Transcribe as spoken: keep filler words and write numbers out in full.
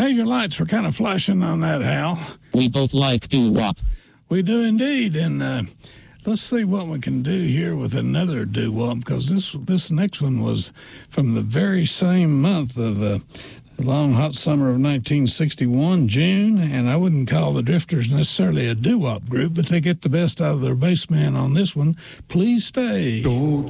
Hey, your lights were kind of flashing on that, Hal. We both like doo-wop. We do indeed, and uh, let's see what we can do here with another doo-wop, because this this next one was from the very same month of uh, the long, hot summer of nineteen sixty-one, June, and I wouldn't call the Drifters necessarily a doo-wop group, but they get the best out of their bass man on this one. Please Stay.